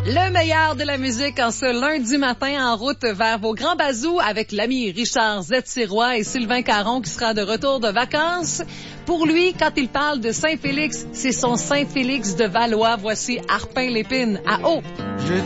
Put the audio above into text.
Le meilleur de la musique en ce lundi matin en route vers vos grands bazous avec l'ami Richard Z-Sirois et Sylvain Caron qui sera de retour de vacances. Pour lui, quand il parle de Saint-Félix, c'est son Saint-Félix de Valois. Voici Arpin Lépine à Eau.